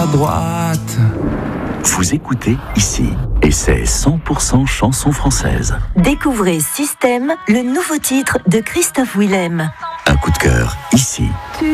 droite. Vous écoutez ici, et c'est 100% chanson française. Découvrez Système, le nouveau titre de Christophe Willem. Un coup de cœur ici.